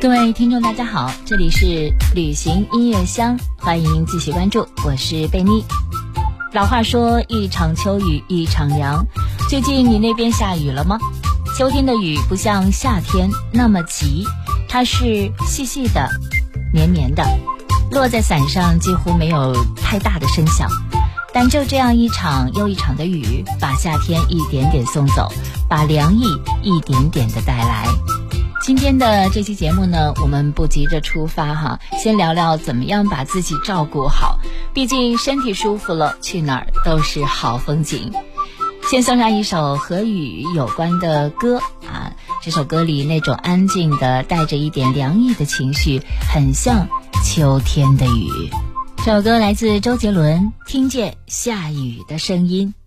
各位听众大家好，这里是旅行音乐箱，欢迎继续关注，我是贝妮。老话说一场秋雨一场凉，最近你那边下雨了吗？秋天的雨不像夏天那么急，它是细细的绵绵的，落在伞上几乎没有太大的声响，但就这样一场又一场的雨，把夏天一点点送走，把凉意一点点的带来。今天的这期节目呢，我们不急着出发哈，先聊聊怎么样把自己照顾好，毕竟身体舒服了，去哪儿都是好风景。先送上一首和雨有关的歌啊，这首歌里那种安静的带着一点凉意的情绪，很像秋天的雨。这首歌来自周杰伦，听见下雨的声音。